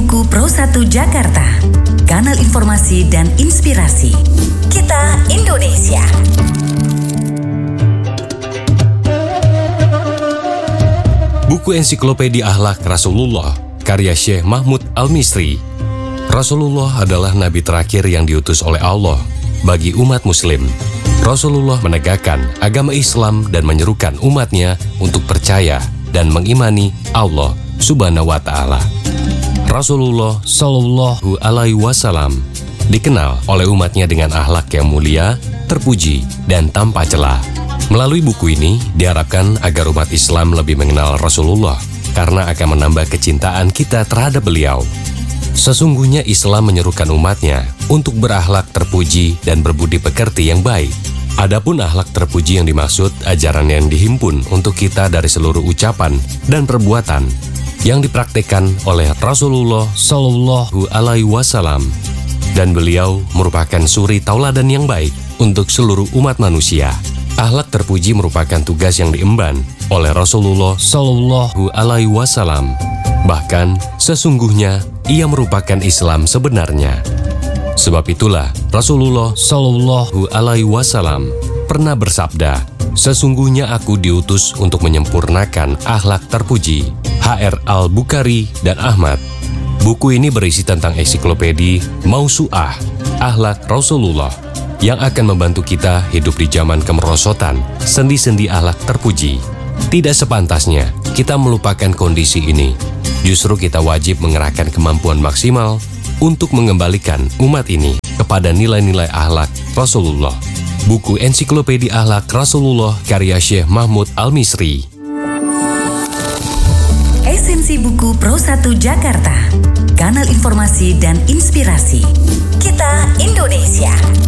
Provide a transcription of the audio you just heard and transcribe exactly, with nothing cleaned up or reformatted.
Buku Pro satu Jakarta, kanal informasi dan inspirasi. Kita Indonesia. Buku Ensiklopedia Akhlak Rasulullah, karya Syekh Mahmud Al-Misri. Rasulullah adalah nabi terakhir yang diutus oleh Allah bagi umat muslim. Rasulullah menegakkan agama Islam dan menyerukan umatnya untuk percaya dan mengimani Allah Subhanahu wa Ta'ala. Rasulullah Shallallahu Alaihi Wasallam dikenal oleh umatnya dengan akhlak yang mulia, terpuji, dan tanpa celah. Melalui buku ini diharapkan agar umat Islam lebih mengenal Rasulullah karena akan menambah kecintaan kita terhadap beliau. Sesungguhnya Islam menyerukan umatnya untuk berakhlak terpuji dan berbudi pekerti yang baik. Adapun akhlak terpuji yang dimaksud ajaran yang dihimpun untuk kita dari seluruh ucapan dan perbuatan yang dipraktikkan oleh Rasulullah Shallallahu Alaihi Wasallam, dan beliau merupakan suri tauladan yang baik untuk seluruh umat manusia. Akhlak terpuji merupakan tugas yang diemban oleh Rasulullah Shallallahu Alaihi Wasallam. Bahkan sesungguhnya ia merupakan Islam sebenarnya. Sebab itulah Rasulullah Shallallahu Alaihi Wasallam pernah bersabda, "Sesungguhnya aku diutus untuk menyempurnakan akhlak terpuji." H R Al-Bukhari dan Ahmad. Buku ini berisi tentang ensiklopedi Mausu'ah Akhlak Rasulullah yang akan membantu kita hidup di zaman kemerosotan sendi-sendi akhlak terpuji. Tidak sepantasnya kita melupakan kondisi ini. Justru kita wajib mengerahkan kemampuan maksimal untuk mengembalikan umat ini kepada nilai-nilai akhlak Rasulullah. Buku Ensiklopedia Akhlak Rasulullah karya Syekh Mahmud Al-Misri. Esensi Buku Pro satu Jakarta, kanal informasi dan inspirasi. Kita Indonesia.